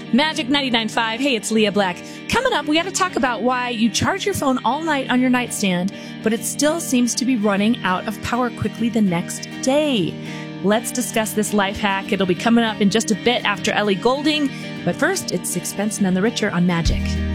Magic 99.5. Hey, it's Leah Black. Coming up, we got to talk about why you charge your phone all night on your nightstand, but it still seems to be running out of power quickly the next day. Let's discuss this life hack. It'll be coming up in just a bit after Ellie Goulding. But first, it's Sixpence None the Richer on Magic.